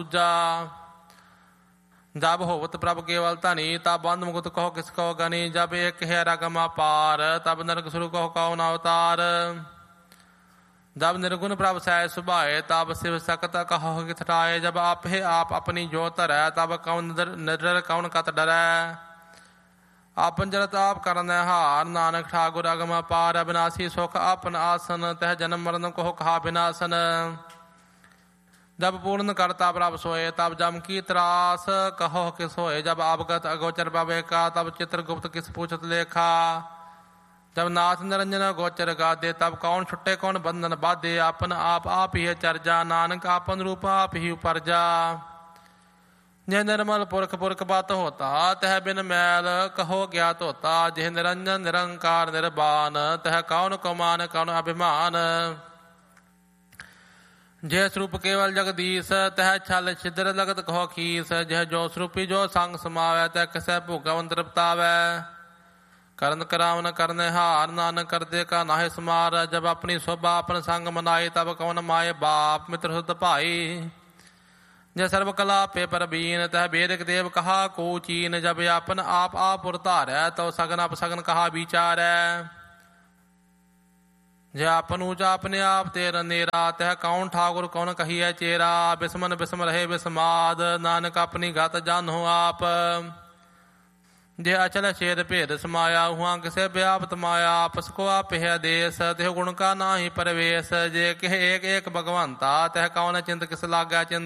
ਦੂਜਾ ਜਬ ਹੋਵਤ ਪ੍ਰਭ ਕੇਵਲ ਧਨੀ ਤਬ ਬੰਧ ਮੁਕਤ ਕਹੋ ਕਿਸ ਕਹੋ ਗਨੀ ਜਬ ਇੱਕ ਹੈ ਰਗਮ ਅਪਾਰ ਤਬ ਨਰਕ ਸੁਰੂ ਕਹੋ ਕਉ ਨ ਅਵਤਾਰ जब निर्गुण प्रभ सह सुभाए तब शिव सकत कहो किथ ठाए जब आपे आप अपनी जोत धरै तब कौन निडर कौन कत डरै आपन जरत आप करन हार नानक ठाकुर अगम अपार अविनाशी सुख आपन आसन तह जन्म मरण कहो कहा विनाशन जब पूर्ण करता प्रभ सोए तब जम की त्रास कहो किस होए जब आपगत अगोचर पावे का तब चित्रगुप्त किस पूछत लेखा जब नाथ निरंजन गोचर गादे तब कौन छुट्टे कौन बंधन बाधे आपन आप ही चर्जा नानक आपन रूप आप ही उपरजा जय निर्मल पुरख पुरख बात होता तह बिन मैल कहो ज्ञात होता जिह निरंजन निरंकार निर्बान तह कौन कमान कौन अभिमान जय स्वरूप केवल जगदीश तह छल छिद्र लगत कहो खीस जह जो स्वरूपी जो संग समावै तह कसै भोगवन तृप्तावै ਕਰਨ ਕਰਾਵਨ ਕਰਨੇ ਹਾਰ ਨਾਨਕ ਕਰਦੇ ਕਾ ਨਾਹਿ ਸਮਾਰ ਜਬ ਆਪਣੀ ਸੋਭਾ ਆਪਨ ਸੰਗ ਮਨਾਏ ਤਬ ਕੌਣ ਮਾਏ ਬਾਪ ਮਿੱਤਰ ਸੁਧ ਭਾਈ ਜੇ ਸਰਬ ਕਲਾ ਪੇ ਪਰਬੀਨ ਤਹ ਬੇਦਕ ਦੇਵ ਕਹਾ ਕੋ ਚੀਨ ਜਬ ਆਪਨ ਆਪ ਪੁਰ ਧਾਰੈ ਤਉ ਸਗਨ ਅਪਸਗਨ ਕਹਾ ਵਿਚਾਰੈ ਜੇ ਆਪਨ ਊਚਾ ਆਪਣੇ ਆਪ ਤੇ ਰਨੇਰਾ ਤਹ ਕੌਣ ਠਾਕੁਰ ਕੌਣ ਕਹੀਐ ਚੇਰਾ ਬਿਸਮਨ ਬਿਸਮ ਰਹੇ ਬਿਸਮਾਦ ਨਾਨਕ ਆਪਣੀ ਗਤ ਜਾਨੋ ਆਪ ਜੇ ਅਚਲ ਛੇਦ ਭੇਦ ਸਮਾਇਆ ਹੁਆ ਕਿਸੇ ਵਿਆਪਤ ਮਾਇਆ ਆਪਸ ਕੋ ਆਪਿ ਦੇਸ ਤਿਹ ਗੁਣ ਕਾ ਨਾਹੀ ਪਰਵੇਸ ਜੇ ਕਿਹ ਏਕ ਏਕ ਭਗਵੰਤਾ ਤਹ ਕੌਣ ਚਿੰਤ ਕਿਸ ਲਾਗੈ ਚਿੰਤ